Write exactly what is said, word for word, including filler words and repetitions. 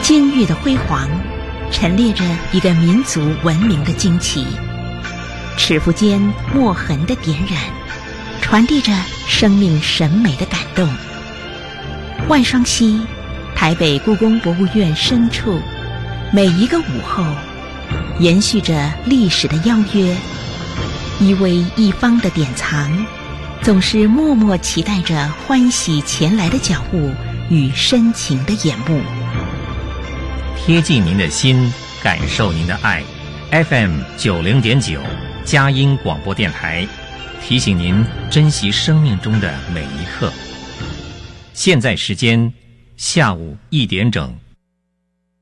金玉的辉煌，陈列着一个民族文明的惊奇，尺幅间墨痕的点染，传递着生命审美的感动。万双溪，台北故宫博物院深处，每一个午后，延续着历史的邀约，一微一方的典藏，总是默默期待着欢喜前来的脚步与深情的眼目。 贴近您的心，感受您的爱。F M 九零点九，佳音广播电台，提醒您珍惜生命中的每一刻。现在时间下午一点整。